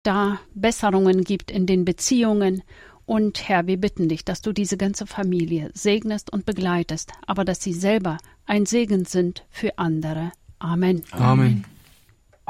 da Besserungen gibt in den Beziehungen. Und Herr, wir bitten dich, dass du diese ganze Familie segnest und begleitest, aber dass sie selber ein Segen sind für andere. Amen. Amen.